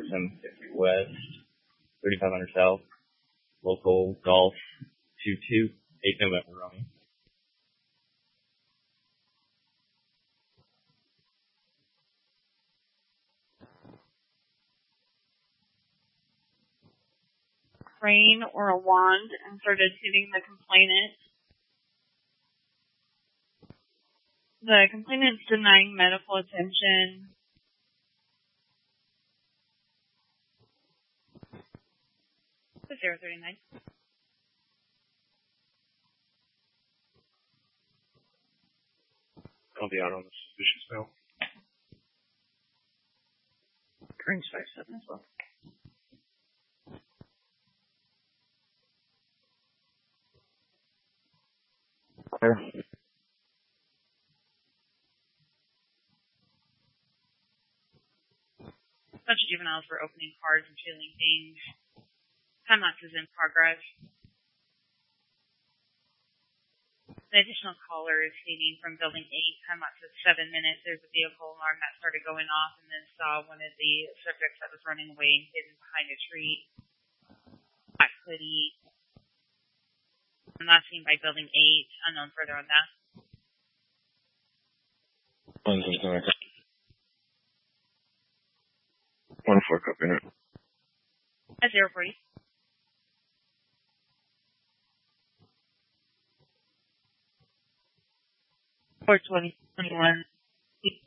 SM50 West, 3500 South, local Golf 22, 8 November, Romeo. Crane or a wand and started hitting the complainant. The complainant's denying medical attention. The 039. I'll be out on the suspicious mail. Crane's 5-7 as well. Clear. Bunch of juveniles were opening cards and stealing things. Time lapse is in progress. An additional caller is feeding from building 8. Time lapse is 7 minutes. There's a vehicle alarm that started going off and then saw one of the subjects that was running away and hidden behind a tree. Black hoodie. And last seen by building 8. Unknown further on that. 1-4, copy it. At 040. Or 2021.